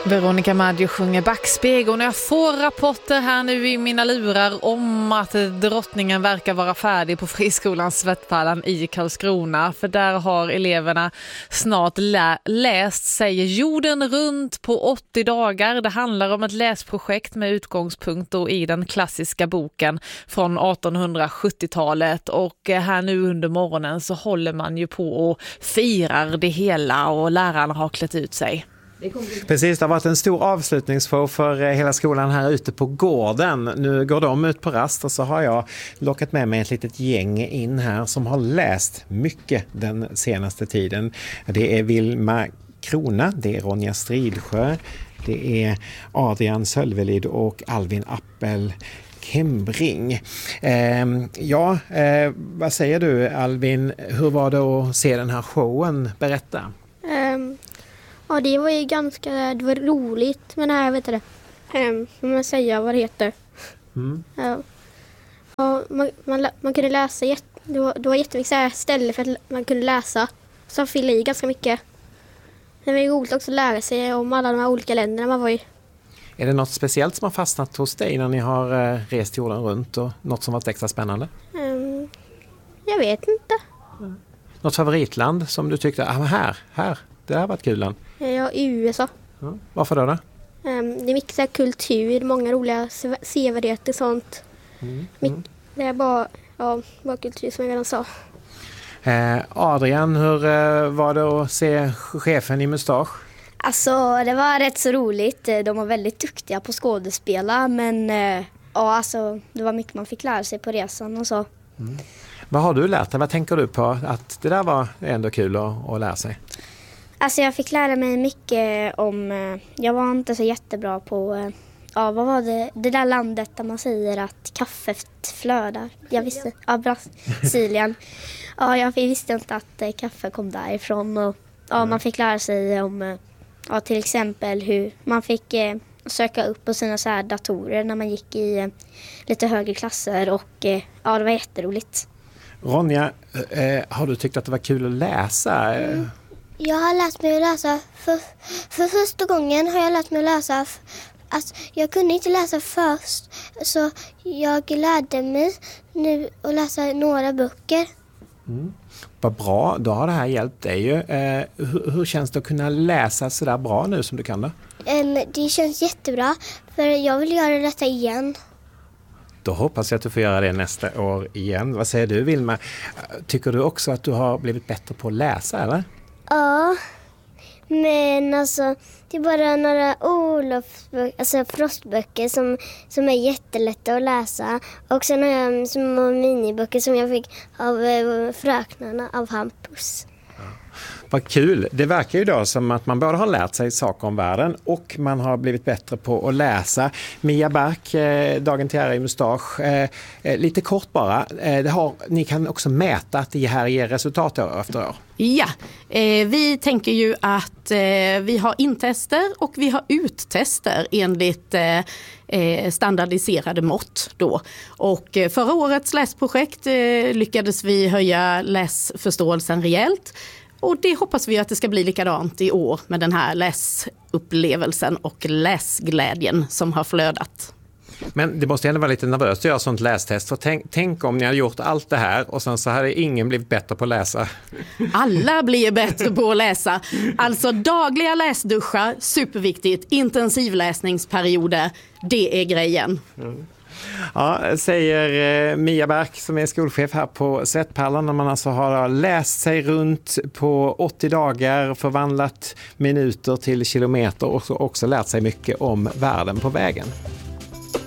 Veronica Maggio sjunger Backspegeln och jag får rapporter här nu i mina lurar om att drottningen verkar vara färdig på friskolan Svettpallen i Karlskrona. För där har eleverna snart läst sig jorden runt på 80 dagar. Det handlar om ett läsprojekt med utgångspunkt då i den klassiska boken från 1870-talet. Och här nu under morgonen så håller man ju på och firar det hela och lärarna har klätt ut sig. Precis, det har varit en stor avslutningsshow för hela skolan här ute på gården. Nu går de ut på rast och så har jag lockat med mig ett litet gäng in här som har läst mycket den senaste tiden. Det är Vilma Krona, det är Ronja Stridsjö, det är Adrian Sölvelid och Alvin Appel Kembring. Vad säger du Alvin? Hur var det att se den här showen? Berätta. Ja, det var ju det var roligt med det här, vet du det. Får man säga vad det heter. Mm. Ja. Och man kunde läsa, det var jättemycket så här ställen för att man kunde läsa. Så fylla i ganska mycket. Det var ju roligt också att lära sig om alla de här olika länderna man var i. Är det något speciellt som har fastnat hos dig när ni har rest jorden runt och något som varit extra spännande? Jag vet inte. Något favoritland som du tyckte, det här har varit kul land? Ja, i USA. Ja. Varför då? Det är mycket så här kultur, många roliga sevärdheter och sånt. Det är bara kultur som jag redan sa. Adrian, hur var det att se chefen i mustasch? Alltså, det var rätt så roligt. De var väldigt duktiga på skådespela, men det var mycket man fick lära sig på resan och så. Vad har du lärt dig? Vad tänker du på att det där var ändå kul att lära sig? Alltså jag fick lära mig mycket om, jag var inte så jättebra på, vad var det? Det där landet där man säger att kaffet flödar. Jag visste, Brasilien. Jag visste inte att kaffe kom därifrån. Och man fick lära sig om, till exempel hur man fick söka upp på sina så här datorer när man gick i lite högre klasser. Och det var jätteroligt. Ronja, har du tyckt att det var kul att läsa? Jag har lärt mig att läsa för första gången har jag lärt mig att läsa. Alltså, jag kunde inte läsa först, så jag lärde mig nu att läsa några böcker. Vad bra, då har det här hjälpt dig ju. Hur känns det att kunna läsa så där bra nu som du kan då? Det känns jättebra, för jag vill göra detta igen. Då hoppas jag att du får göra det nästa år igen. Vad säger du Vilma? Tycker du också att du har blivit bättre på att läsa eller? Ja, men alltså det är bara några frostböcker som är jättelätta att läsa. Och sen har jag små miniböcker som jag fick av fröknarna av Hampus. Vad kul. Det verkar ju då som att man både har lärt sig saker om världen och man har blivit bättre på att läsa. Mia Bark, dagen till ära i mustasch. Lite kort bara. Ni kan också mäta att det här ger resultat år efter år. Ja, vi tänker ju att vi har intester och vi har uttester enligt standardiserade mått då. Och förra årets läsprojekt lyckades vi höja läsförståelsen rejält. Och det hoppas vi att det ska bli likadant i år med den här läsupplevelsen och läsglädjen som har flödat. Men det måste ändå vara lite nervöst att göra sånt lästest. För tänk om ni hade gjort allt det här och sen så hade ingen blivit bättre på att läsa. Alla blir bättre på att läsa. Alltså dagliga läsduschar, superviktigt. Intensivläsningsperioder, det är grejen. Ja, säger Mia Bark som är skolchef här på Svettpallen, när man alltså har läst sig runt på 80 dagar, förvandlat minuter till kilometer och också lärt sig mycket om världen på vägen.